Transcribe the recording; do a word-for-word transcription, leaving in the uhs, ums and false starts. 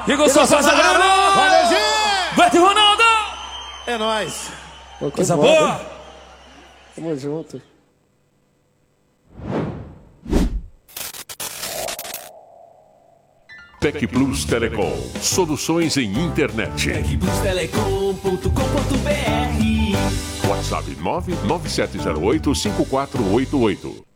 Igor Souza, Valeu, gente! Bete Ronaldo! É nóis! Coisa boa! Tamo junto. Tec Plus Telecom. Soluções em internet. tec plus telecom ponto com ponto br. WhatsApp nove nove sete zero oito cinco quatro oito oito.